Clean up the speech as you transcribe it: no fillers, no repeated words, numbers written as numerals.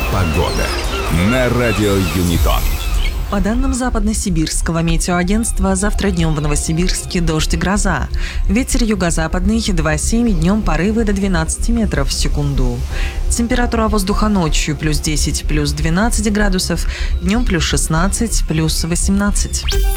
Погода на радио Юнитон. По данным Западно-Сибирского метеоагентства, завтра днем в Новосибирске дождь и гроза. Ветер юго-западный 2,7, днем порывы до 12 метров в секунду. Температура воздуха ночью +10, +12 градусов, днем +16, +18.